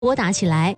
拨打起来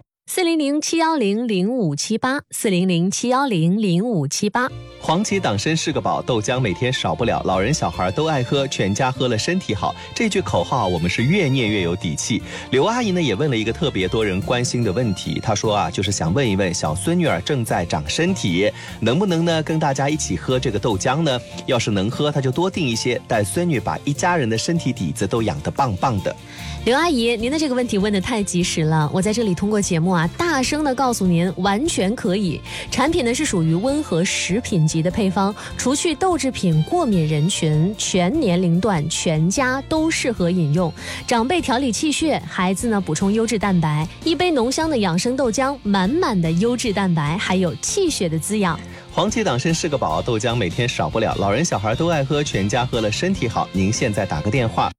400-710-0578，400-710-0578。 黄芪党参是个宝，豆浆每天少不了，老人小孩都爱喝，全家喝了身体好。这句口号我们是越念越有底气。刘阿姨呢也问了一个特别多人关心的问题，她说就是想问一问小孙女儿正在长身体，能不能呢跟大家一起喝这个豆浆呢？要是能喝，她就多订一些，带孙女把一家人的身体底子都养得棒棒的。 刘阿姨，您的这个问题问得太及时了，我在这里通过节目大声的告诉您，完全可以。产品呢是属于温和食品级的配方，除去豆制品过敏人群，全年龄段全家都适合饮用。长辈调理气血，孩子呢补充优质蛋白，一杯浓香的养生豆浆，满满的优质蛋白，还有气血的滋养。 黄芪党参是个宝，豆浆每天少不了，老人小孩都爱喝，全家喝了身体好。您现在打个电话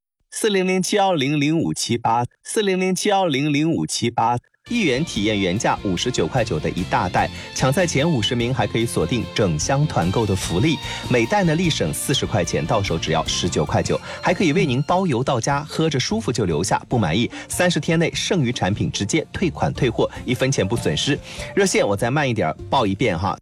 400-710-0578，400-710-0578，1元体验原价59.9块的一大袋，抢在前50名还可以锁定整箱团购的福利，每袋呢立省40块钱，到手只要19.9块，还可以为您包邮到家，喝着舒服就留下，不满意30天内剩余产品直接退款退货，1分钱不损失。热线我再慢一点报一遍哈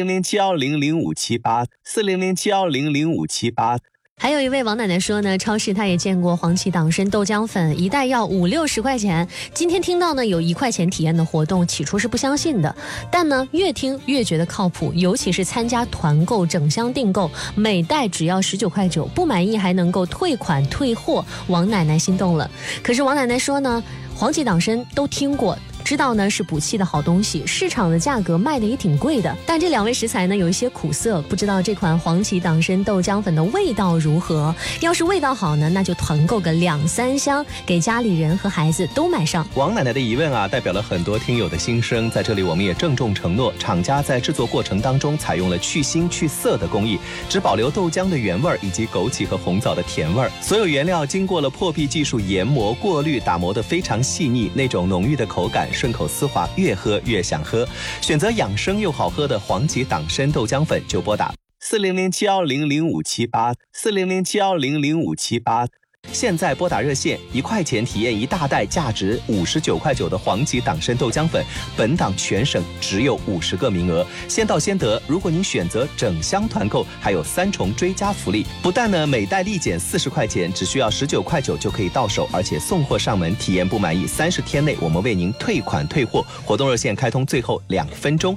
，400-710-0578，400-710-0578。 还有一位王奶奶说呢，超市她也见过黄芪党参豆浆粉，一袋要50-60块钱。今天听到呢有1块钱体验的活动，起初是不相信的，但呢越听越觉得靠谱，尤其是参加团购整箱订购，每袋只要19.9块，不满意还能够退款退货，王奶奶心动了。可是王奶奶说呢，黄芪党参都听过，知道呢是补气的好东西，市场的价格卖的也挺贵的，但这2味食材呢有一些苦涩，不知道这款黄芪党参豆浆粉的味道如何。要是味道好呢，那就团购个2-3箱，给家里人和孩子都买上。 王奶奶的疑问代表了很多听友的心声，在这里我们也郑重承诺，厂家在制作过程当中采用了去腥去涩的工艺，只保留豆浆的原味以及枸杞和红枣的甜味，所有原料经过了破壁技术研磨过滤，打磨得非常细腻，那种浓郁的口感顺口丝滑，越喝越想喝。选择养生又好喝的黄芪党参豆浆粉，就拨打400-710-0578，400-710-0578。现在拨打热线，1块钱体验一大袋价值59.9块的黄芪党参豆浆粉，本档全省只有50个名额，先到先得。如果您选择整箱团购，还有3重追加福利，不但呢每袋立减40块钱，只需要19.9块就可以到手，而且送货上门，体验不满意30天内我们为您退款退货。活动热线开通最后2分钟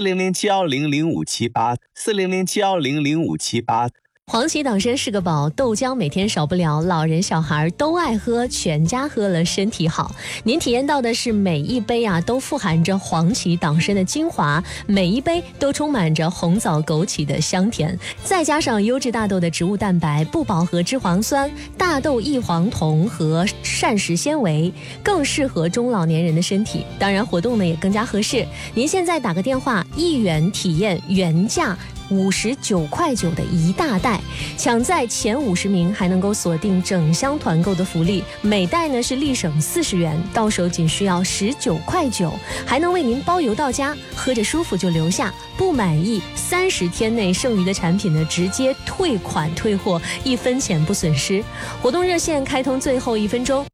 ，400-710-0578，400-710-0578。 黄芪党参是个宝，豆浆每天少不了，老人小孩都爱喝，全家喝了身体好。您体验到的是每一杯都富含着黄芪党参的精华，每一杯都充满着红枣枸杞的香甜，再加上优质大豆的植物蛋白、不饱和脂肪酸、大豆异黄酮和膳食纤维，更适合中老年人的身体。当然活动呢也更加合适，您现在打个电话，1元体验原价59.9块的一大袋，抢在前50名还能够锁定整箱团购的福利，每袋呢是立省40元，到手仅需要19.9块，还能为您包邮到家，喝着舒服就留下，不满意30天内剩余的产品呢直接退款退货，1分钱不损失。活动热线开通最后1分钟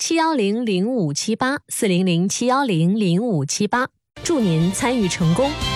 ，400-710-0578，400-710-0578，祝您参与成功。